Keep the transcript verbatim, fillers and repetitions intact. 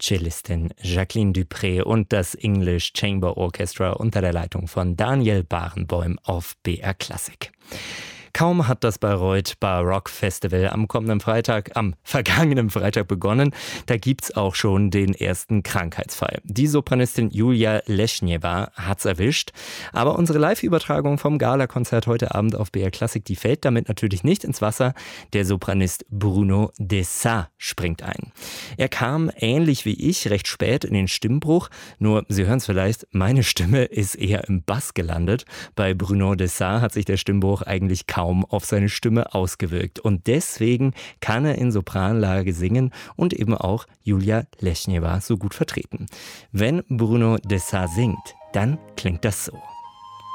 Cellistin Jacqueline Dupré und das English Chamber Orchestra unter der Leitung von Daniel Barenboim auf B R Klassik. Kaum hat das Bayreuth Baroque Festival am kommenden Freitag, am vergangenen Freitag begonnen, da gibt's auch schon den ersten Krankheitsfall. Die Sopranistin Julia Leschnjewa hat's erwischt, aber unsere Live-Übertragung vom Gala-Konzert heute Abend auf B R Klassik, die fällt damit natürlich nicht ins Wasser. Der Sopranist Bruno Dessat springt ein. Er kam, ähnlich wie ich, recht spät in den Stimmbruch, nur, Sie hören es vielleicht, meine Stimme ist eher im Bass gelandet. Bei Bruno Dessat hat sich der Stimmbruch eigentlich kaum auf seine Stimme ausgewirkt. Und deswegen kann er in Sopranlage singen und eben auch Julia Leschnjewa so gut vertreten. Wenn Bruno Dessat singt, dann klingt das so.